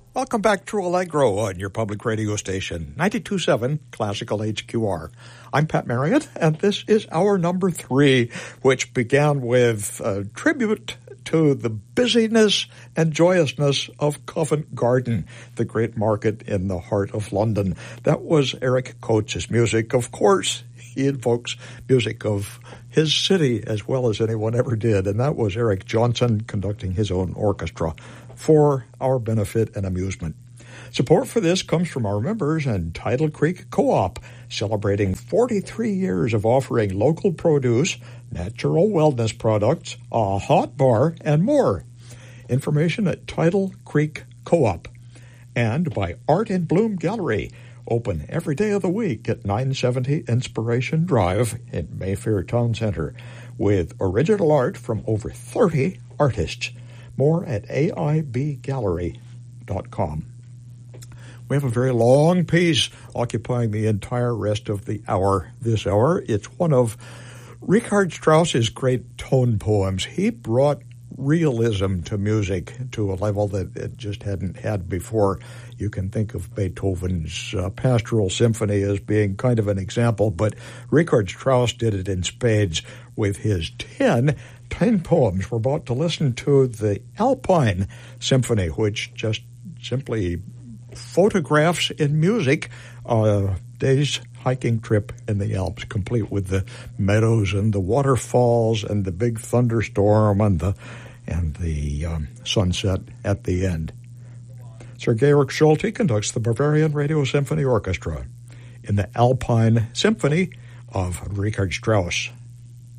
Welcome back to Allegro on your public radio station, 92.7 Classical HQR. I'm Pat Marriott, and this is hour number 3, which began with a tribute to the busyness and joyousness of Covent Garden, the great market in the heart of London. That was Eric Coates' music. Of course, he invokes music of his city as well as anyone ever did, and that was Eric Johnson conducting his own orchestra for our benefit and amusement. Support for this comes from our members and Tidal Creek Co-op, celebrating 43 years of offering local produce, natural wellness products, a hot bar, and more. Information at Tidal Creek Co-op. And by Art in Bloom Gallery, open every day of the week at 970 Inspiration Drive in Mayfair Town Center, with original art from over 30 artists. More at aibgallery.com. We have a very long piece occupying the entire rest of the hour. This hour, it's one of Richard Strauss's great tone poems. He brought realism to music to a level that it just hadn't had before. You can think of Beethoven's Pastoral Symphony as being kind of an example, but Richard Strauss did it in spades with his 10 poems. We're about to listen to the Alpine Symphony, which just simply photographs in music a day's hiking trip in the Alps, complete with the meadows and the waterfalls and the big thunderstorm and the sunset at the end. Sir Georg Schulte conducts the Bavarian Radio Symphony Orchestra in the Alpine Symphony of Richard Strauss.